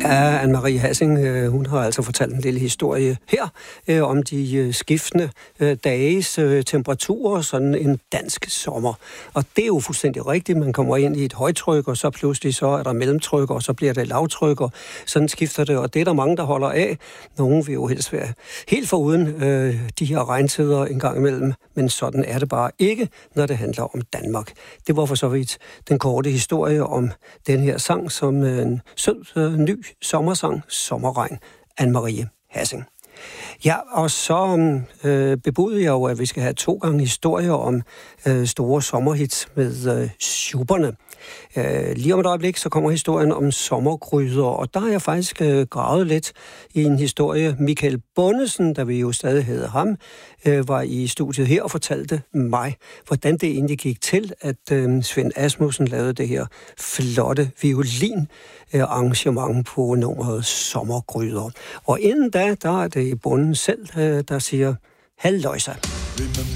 Ja, Anne-Marie Hassing, hun har altså fortalt en lille historie her om de skiftende dages temperaturer, sådan en dansk sommer. Og det er jo fuldstændig rigtigt. Man kommer ind i et højtryk, og så pludselig så er der mellemtryk, og så bliver det lavtryk, og sådan skifter det. Og det er der mange, der holder af. Nogle vil jo helst være helt foruden de her regntider en gang imellem, men sådan er det bare ikke, når det handler om Danmark. Det var for så vidt den korte historie om den her sang, som en sød, ny sommersang, Sommerregn, Anne-Marie Hassing. Ja, og så bebudede jeg jo, at vi skal have 2 gange historier om store sommerhits med Schuberterne. Lige om et øjeblik, så kommer historien om sommergryder, og der har jeg faktisk gravet lidt i en historie. Michael Bundesen, der vi jo stadig hedder ham, var i studiet her og fortalte mig, hvordan det egentlig gik til, at Svend Asmussen lavede det her flotte violin-arrangement på nummeret Sommergryder. Og inden da, der er det Bunden selv, der siger, halløjsa.